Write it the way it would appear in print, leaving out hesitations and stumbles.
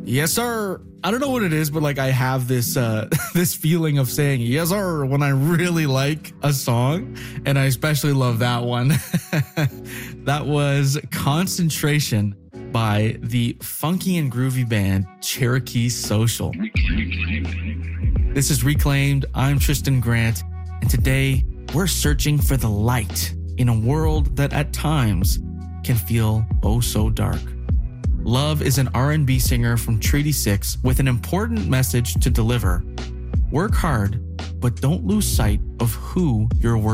Yes, sir. I don't know what it is, but like I have this this feeling of saying yes, sir, when I really like a song, and I especially love that one. That was Concentration by the funky and groovy band Cherokee Social. This is Reclaimed. I'm Tristan Grant, and today we're searching for the light in a world that at times can feel oh so dark. Love is an R&B singer from Treaty 6 with an important message to deliver. Work hard, but don't lose sight of who you're working